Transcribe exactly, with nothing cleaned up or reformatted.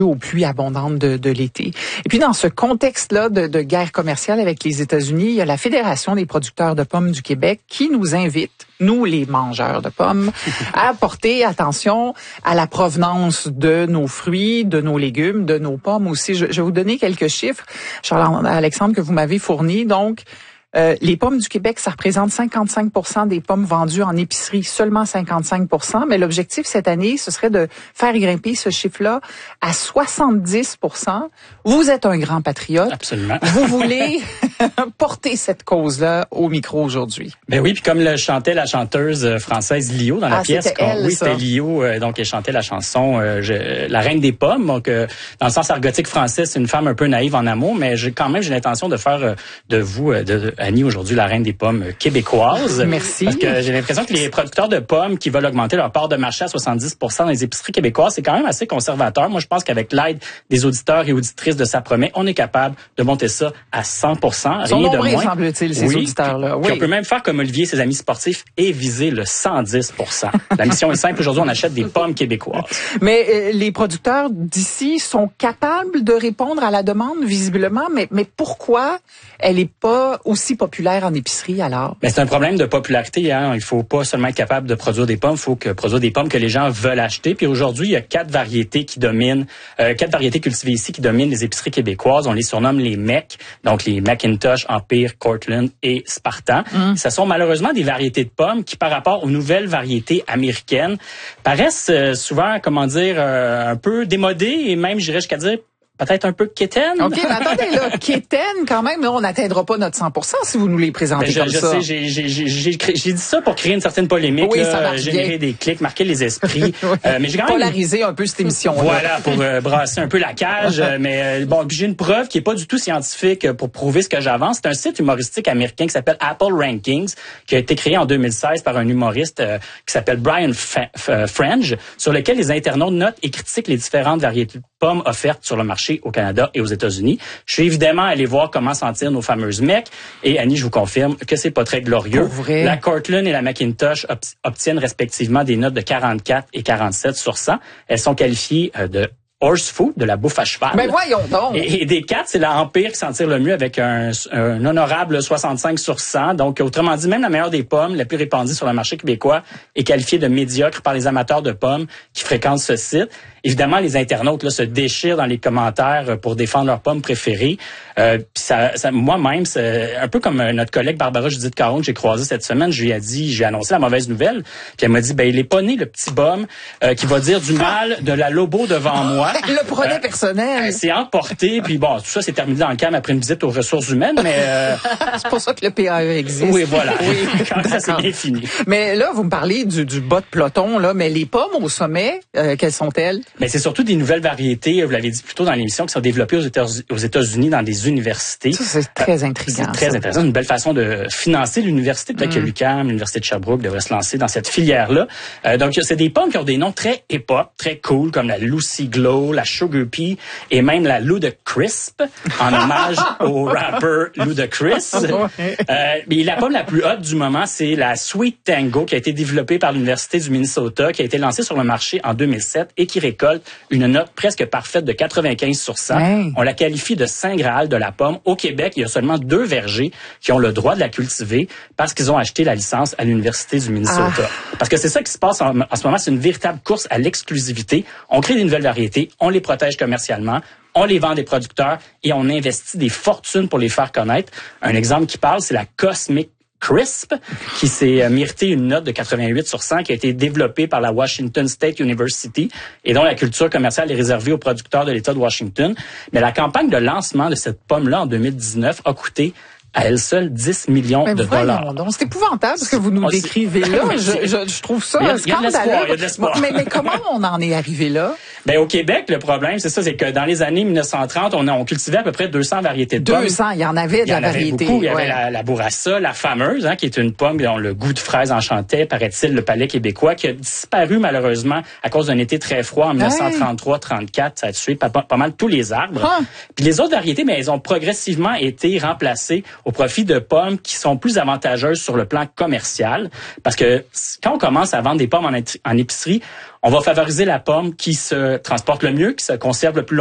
aux pluies abondantes de, de l'été. Et puis dans ce contexte-là de, de guerre commerciale avec les États-Unis, il y a la Fédération des producteurs de pommes du Québec qui nous invite, nous les mangeurs de pommes, à porter attention à la provenance de nos fruits, de nos légumes, de nos pommes aussi. Je, je vais vous donner quelques chiffres, Charles-Alexandre, que vous m'avez fournis. Donc, Euh, les pommes du Québec, ça représente cinquante-cinq pour cent des pommes vendues en épicerie, seulement cinquante-cinq pour cent. Mais l'objectif cette année, ce serait de faire grimper ce chiffre-là à soixante-dix pour cent. Vous êtes un grand patriote. Absolument. Vous voulez porter cette cause-là au micro aujourd'hui. Ben oui, puis comme le chantait la chanteuse française Lio dans la ah, pièce, c'était elle, oui, ça. c'était Lio, euh, donc elle chantait la chanson euh, je, La Reine des Pommes. Donc euh, dans le sens argotique français, c'est une femme un peu naïve en amour, mais j'ai quand même j'ai l'intention de faire euh, de vous, euh, de Annie aujourd'hui la reine des pommes québécoises. Merci. Parce que j'ai l'impression que les producteurs de pommes qui veulent augmenter leur part de marché à soixante-dix pour cent dans les épiceries québécoises, c'est quand même assez conservateur. Moi, je pense qu'avec l'aide des auditeurs et auditrices de Ça promet, on est capable de monter ça à cent pour cent. Rien Ils sont nombreux, de moins. semble-t-il, ces oui, auditeurs-là. Oui. Puis on peut même faire comme Olivier et ses amis sportifs et viser le cent dix pour cent. La mission est simple. Aujourd'hui, on achète des pommes québécoises. Mais euh, les producteurs d'ici sont capables de répondre à la demande, visiblement. Mais, mais pourquoi elle n'est pas aussi populaire en épicerie, alors? Ben, c'est un problème de popularité. Hein. Il faut pas seulement être capable de produire des pommes, il faut que produire des pommes que les gens veulent acheter. Puis aujourd'hui, il y a quatre variétés qui dominent, euh, quatre variétés cultivées ici qui dominent les épiceries québécoises. On les surnomme les M E C, donc les Macintosh, Empire, Cortland et Spartan. Mm. Ce sont malheureusement des variétés de pommes qui, par rapport aux nouvelles variétés américaines, paraissent euh, souvent, comment dire, euh, un peu démodées et même, j'irais jusqu'à dire, peut-être un peu quétaine. OK, mais attendez, là, quétaine, quand même, là, on n'atteindra pas notre cent pour cent si vous nous les présentez ben je, comme je ça. Sais, j'ai, j'ai, j'ai, j'ai, j'ai dit ça pour créer une certaine polémique, oui, là, ça marche générer bien. des clics, marquer les esprits. oui. euh, mais j'ai quand même polariser un peu cette émission-là. Voilà, pour euh, brasser un peu la cage. euh, mais euh, bon, j'ai une preuve qui est pas du tout scientifique euh, pour prouver ce que j'avance. C'est un site humoristique américain qui s'appelle Apple Rankings, qui a été créé en deux mille seize par un humoriste euh, qui s'appelle Brian F- F- French, sur lequel les internautes notent et critiquent les différentes variétés de pommes offertes sur le marché au Canada et aux États-Unis. Je suis évidemment allé voir comment sentir nos fameuses M E C. Et Annie, je vous confirme que c'est pas très glorieux. Pour vrai. La Cortland et la Macintosh ob- obtiennent respectivement des notes de quarante-quatre et quarante-sept sur cent. Elles sont qualifiées euh, de horse food, de la bouffe à cheval. Mais voyons donc. Et, et des quatre, c'est la Empire qui s'en tire le mieux avec un, un honorable soixante-cinq sur cent. Donc, autrement dit, même la meilleure des pommes, la plus répandue sur le marché québécois, est qualifiée de médiocre par les amateurs de pommes qui fréquentent ce site. Évidemment, les internautes là, se déchirent dans les commentaires pour défendre leurs pommes préférées. Euh, puis ça, ça, moi-même, c'est un peu comme notre collègue Barbara Judith Caron que j'ai croisée cette semaine. Je lui ai dit, j'ai annoncé la mauvaise nouvelle. Puis elle m'a dit, ben il est pas né le petit bum euh, qui va dire du mal de la Lobo devant moi. Le projet euh, personnel. Euh, c'est emporté. Puis bon, tout ça s'est terminé dans le calme après une visite aux ressources humaines. Mais euh, c'est pour ça que le P A E existe. Oui, voilà. Oui, quand ça c'est bien fini. Mais là, vous me parlez du, du bas de peloton là, mais les pommes au sommet, euh, quelles sont-elles? Mais c'est surtout des nouvelles variétés, vous l'avez dit plus tôt dans l'émission, qui sont développées aux États- aux États-Unis dans des universités. Ça, c'est très intriguant. C'est très ça. intéressant. Une belle façon de financer l'université. Peut-être mm. que l'U Q A M, l'Université de Sherbrooke devrait se lancer dans cette filière-là. Euh, donc, c'est des pommes qui ont des noms très hip-hop, très cool, comme la Lucy Glow, la Sugar Pea et même la Ludacrisp, en hommage au rapper Ludacris. Ouais. Euh, mais la pomme la plus haute du moment, c'est la Sweet Tango, qui a été développée par l'Université du Minnesota, qui a été lancée sur le marché en deux mille sept et qui récolte une note presque parfaite de quatre-vingt-quinze sur cent. Hey. On la qualifie de Saint Graal de la pomme. Au Québec, il y a seulement deux vergers qui ont le droit de la cultiver parce qu'ils ont acheté la licence à l'Université du Minnesota. Ah. Parce que c'est ça qui se passe en, en ce moment, c'est une véritable course à l'exclusivité. On crée des nouvelles variétés, on les protège commercialement, on les vend des producteurs et on investit des fortunes pour les faire connaître. Un exemple qui parle, c'est la Cosmic Crisp, qui s'est mérité une note de quatre-vingt-huit sur cent, qui a été développée par la Washington State University et dont la culture commerciale est réservée aux producteurs de l'État de Washington. Mais la campagne de lancement de cette pomme-là en deux mille dix-neuf a coûté à elle seule dix millions mais de dollars. Donc, c'est épouvantable ce que vous nous décrivez là. je, je, je trouve ça il y a, scandaleux. Il y a de l'espoir. Mais, mais comment on en est arrivé là? Ben, au Québec, le problème, c'est ça, c'est que dans les années mille neuf cent trente, on, a, on cultivait à peu près deux cents variétés de pommes. deux cents, il y en avait de la variété. Beaucoup. Il y avait ouais. la, la Bourassa, la fameuse, hein, qui est une pomme dont le goût de fraise enchantait, paraît-il, le palais québécois, qui a disparu malheureusement à cause d'un été très froid en dix-neuf cent trente-trois trente-quatre. Ça a tué pas, pas mal tous les arbres. Ah. Puis les autres variétés, mais elles ont progressivement été remplacées au profit de pommes qui sont plus avantageuses sur le plan commercial. Parce que quand on commence à vendre des pommes en, en épicerie, On va favoriser la pomme qui se transporte le mieux, qui se conserve le plus